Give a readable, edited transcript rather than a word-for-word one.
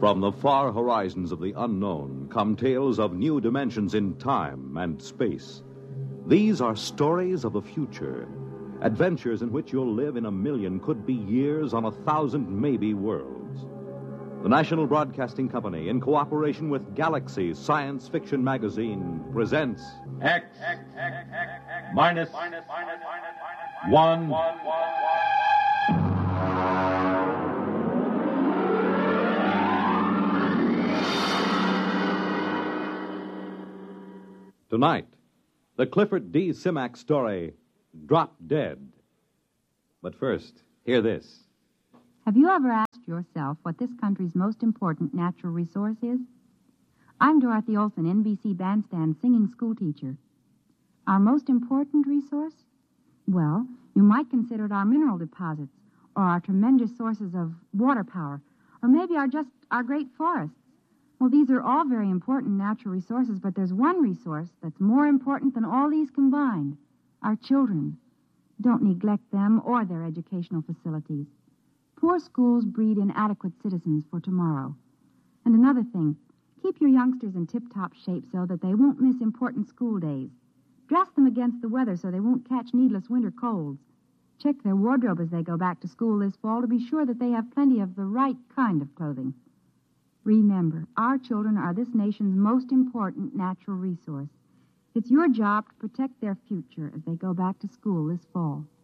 From the far horizons of the unknown come tales of new dimensions in time and space. These are stories of the future, adventures in which you'll live in 1,000,000, could be years on 1,000 maybe worlds. The National Broadcasting Company, in cooperation with Galaxy Science Fiction Magazine, presents X minus 1. Tonight, the Clifford D. Simak story, Drop Dead. But first, hear this. Have you ever asked yourself what this country's most important natural resource is? I'm Dorothy Olson, NBC Bandstand singing schoolteacher. Our most important resource? Well, you might consider it our mineral deposits, or our tremendous sources of water power, or maybe our great forests. Well, these are all very important natural resources, but there's one resource that's more important than all these combined: our children. Don't neglect them or their educational facilities. Poor schools breed inadequate citizens for tomorrow. And another thing, keep your youngsters in tip-top shape so that they won't miss important school days. Dress them against the weather so they won't catch needless winter colds. Check their wardrobe as they go back to school this fall to be sure that they have plenty of the right kind of clothing. Remember, our children are this nation's most important natural resource. It's your job to protect their future as they go back to school this fall.